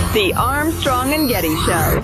The Armstrong and Getty Show.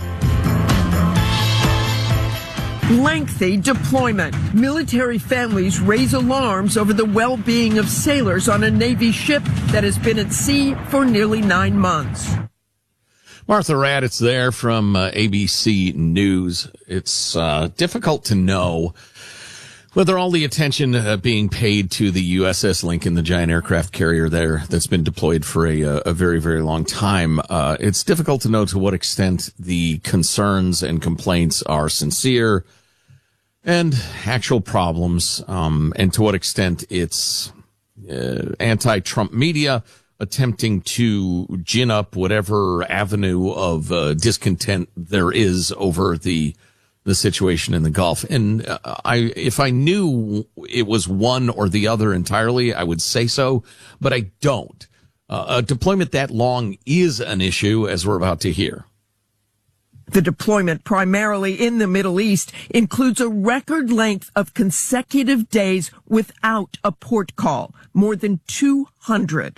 Lengthy deployment. Military families raise alarms over the well-being of sailors on a Navy ship that has been at sea for nearly 9 months. Martha Raddatz there from ABC News. It's difficult to know whether all the attention being paid to the USS Lincoln, the giant aircraft carrier there that's been deployed for a very, very long time, it's difficult to know to what extent the concerns and complaints are sincere and actual problems, and to what extent it's anti-Trump media attempting to gin up whatever avenue of discontent there is over the situation in the Gulf. And if I knew it was one or the other entirely, I would say so, but I don't. A deployment that long is an issue, as we're about to hear. The deployment, primarily in the Middle East, includes a record length of consecutive days without a port call, more than 200.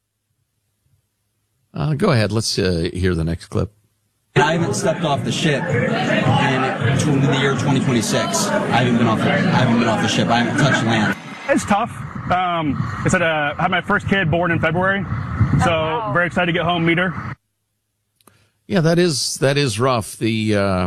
Go ahead. Let's hear the next clip. I haven't stepped off the ship in the year 2026. I haven't been off the ship. I haven't touched land. It's tough. I said I had my first kid born in February, so very excited to get home, meet her. Yeah, that is rough. I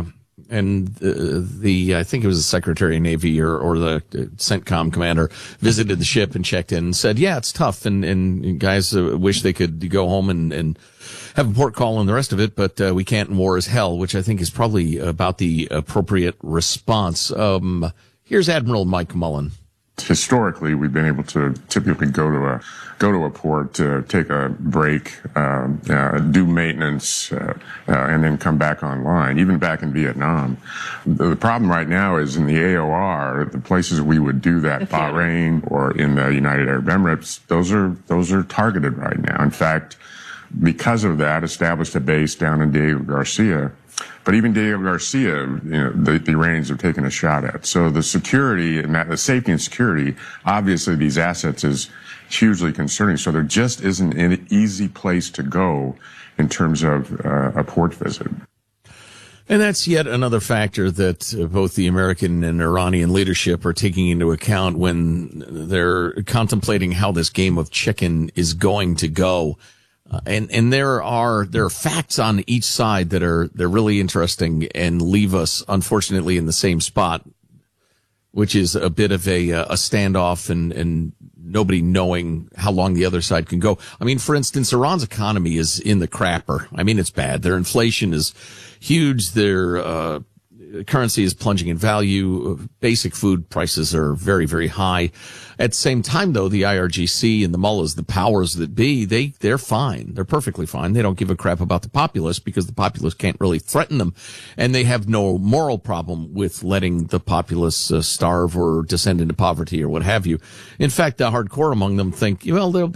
think it was the Secretary of Navy or the CENTCOM commander visited the ship and checked in and said, yeah, it's tough. And guys wish they could go home and have a port call and the rest of it, but we can't, and war is hell, which I think is probably about the appropriate response. Here's Admiral Mike Mullen. Historically, we've been able to typically go to a port to take a break, do maintenance, and then come back online. Even back in Vietnam, the problem right now is in the AOR, the places we would do that, Bahrain or in the United Arab Emirates, those are targeted right now. In fact, because of that, established a base down in Diego Garcia. But even Diego Garcia, the Iranians have taken a shot at. So the security and the safety and security, obviously these assets is hugely concerning. So there just isn't an easy place to go in terms of a port visit. And that's yet another factor that both the American and Iranian leadership are taking into account when they're contemplating how this game of chicken is going to go. And there are facts on each side they're really interesting and leave us, unfortunately, in the same spot, which is a bit of a standoff and nobody knowing how long the other side can go. I mean, for instance, Iran's economy is in the crapper. I mean, it's bad. Their inflation is huge. Their currency is plunging in value. Basic food prices are very, very high. At the same time, though, the IRGC and the mullahs, the powers that be, they're fine. They're perfectly fine. They don't give a crap about the populace because the populace can't really threaten them. And they have no moral problem with letting the populace starve or descend into poverty or what have you. In fact, the hardcore among them think, well, there'll